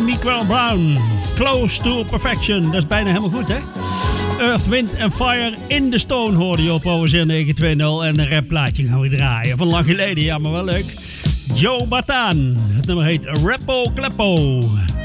Miguel Brown. Close to Perfection. Dat is bijna helemaal goed, hè? Earth, Wind and Fire in the Stone hoorde je op OSR 920. En een rapplaatje gaan we draaien. Van lang geleden, ja, maar wel leuk. Joe Bataan. Het nummer heet Rappo Kleppo.